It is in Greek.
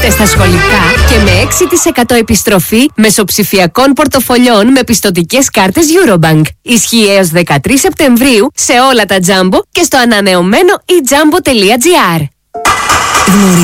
Είστε στα σχολικά και με 6% επιστροφή μεσοψηφιακών πορτοφολιών με πιστωτικές κάρτες Eurobank. Ισχύει έως 13 Σεπτεμβρίου σε όλα τα Jumbo και στο ανανεωμένο eJumbo.gr.